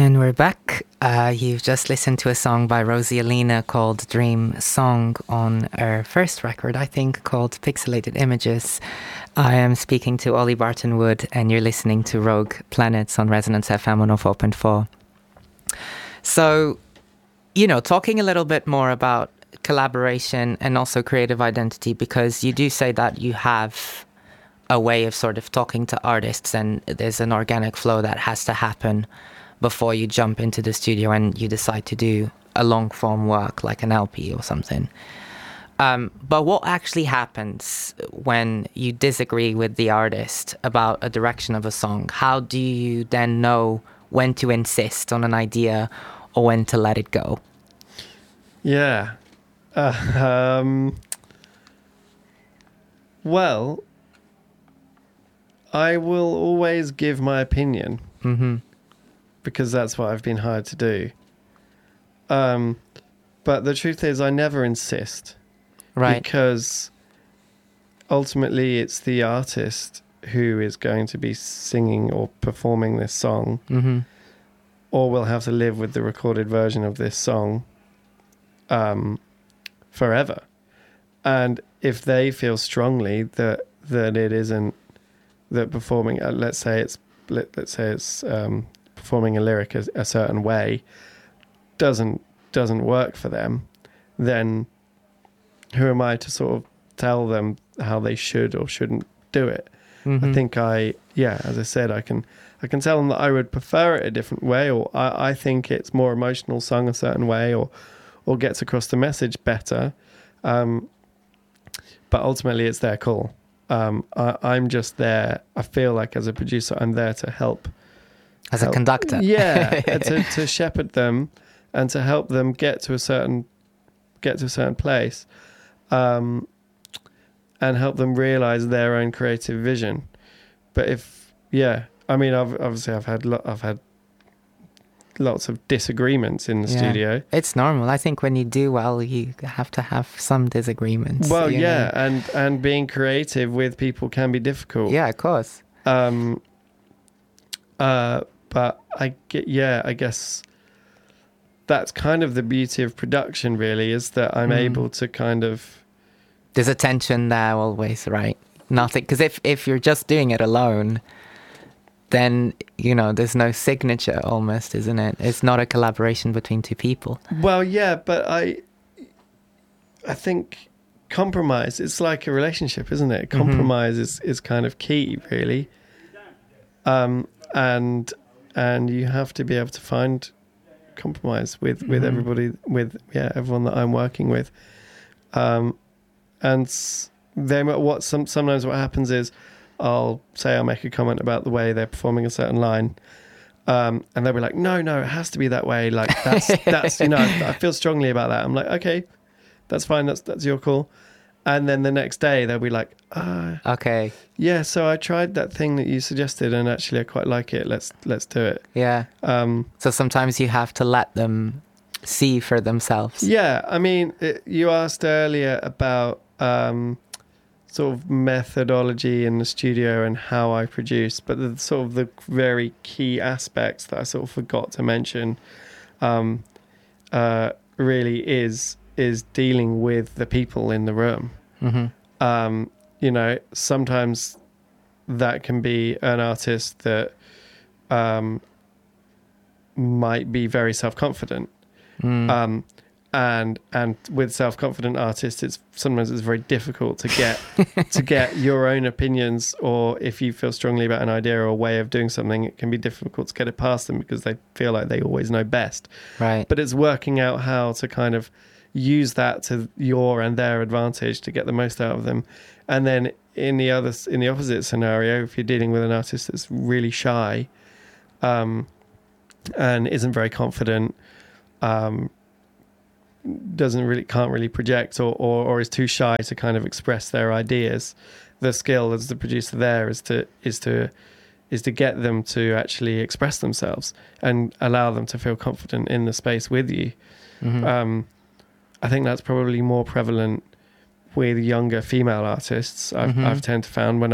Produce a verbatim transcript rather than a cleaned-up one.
And we're back. Uh, you've just listened to a song by Rosie Alina called Dream Song on her first record, I think, called Pixelated Images. I am speaking to Ollie Barton Wood, and you're listening to Rogue Planets on Resonance F M one oh four point four. So, you know, talking a little bit more about collaboration and also creative identity, because you do say that you have a way of sort of talking to artists and there's an organic flow that has to happen before you jump into the studio and you decide to do a long form work like an L P or something. Um, but what actually happens when you disagree with the artist about a direction of a song? How do you then know when to insist on an idea or when to let it go? Yeah. Uh, um, well, I will always give my opinion. Mm-hmm. Because that's what I've been hired to do. Um, but the truth is I never insist. Right. Because ultimately it's the artist who is going to be singing or performing this song, mm-hmm. or will have to live with the recorded version of this song um, forever. And if they feel strongly that that it isn't, that performing, uh, let's say it's, let, let's say it's... Um, performing a lyric a, a certain way doesn't doesn't work for them, then who am I to sort of tell them how they should or shouldn't do it? Mm-hmm. I think I yeah as I said I can I can tell them that I would prefer it a different way, or I, I think it's more emotional sung a certain way, or or gets across the message better, um, but ultimately it's their call. um, I, I'm just there, I feel like as a producer I'm there to help As help, a conductor. Yeah, to, to shepherd them and to help them get to a certain get to a certain place, um, and help them realize their own creative vision. But if yeah, I mean, I've, obviously I've had lo- I've had lots of disagreements in the yeah. studio. It's normal. I think when you do well, you have to have some disagreements. Well, yeah, know? and and being creative with people can be difficult. Yeah, of course. Um. Uh. But I get, yeah, I guess that's kind of the beauty of production, really, is that I'm mm. able to kind of... There's a tension there always, right? Nothing, because if, if you're just doing it alone, then, you know, there's no signature almost, isn't it? It's not a collaboration between two people. Well, yeah, but I, I think compromise, it's like a relationship, isn't it? Compromise mm-hmm. is, is kind of key, really. Um, and... And you have to be able to find compromise with, with mm-hmm. everybody, with yeah everyone that I'm working with. Um, and then what some sometimes what happens is, I'll say I'll make a comment about the way they're performing a certain line, um, and they'll be like, no, no, it has to be that way. Like that's that's you know I, I feel strongly about that. I'm like, okay, that's fine. That's that's your call. And then the next day they'll be like, ah, okay, yeah. So I tried that thing that you suggested, and actually I quite like it. Let's let's do it. Yeah. Um, so sometimes you have to let them see for themselves. Yeah. I mean, it, you asked earlier about um, sort of methodology in the studio and how I produce, but the sort of the very key aspects that I sort of forgot to mention um, uh, really is is dealing with the people in the room. Mm-hmm. Um, you know, sometimes that can be an artist that um, might be very self-confident. Mm. Um, and and with self-confident artists, it's sometimes it's very difficult to get to get your own opinions, or if you feel strongly about an idea or a way of doing something, it can be difficult to get it past them because they feel like they always know best. Right. But it's working out how to kind of use that to your and their advantage to get the most out of them. And then in the other in the opposite scenario, if you're dealing with an artist that's really shy um and isn't very confident, um doesn't really can't really project, or, or or is too shy to kind of express their ideas, the skill as the producer there is to is to is to get them to actually express themselves and allow them to feel confident in the space with you. Mm-hmm. um I think that's probably more prevalent with younger female artists. I've, mm-hmm. I've tend to found when